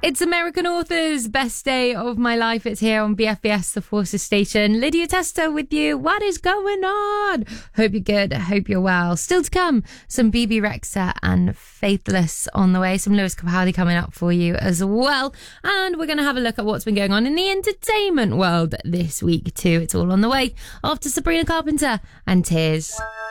It's American Authors, best day of my life. It's here on BFBS, the Forces Station. Lydia Testa with you. What is going on? Hope you're good. Hope you're well. Still to come, some BB Rexa and Faithless on the way. Some Lewis Capaldi coming up for you as well. And we're going to have a look at what's been going on in the entertainment world this week too. It's all on the way after Sabrina Carpenter and Tears.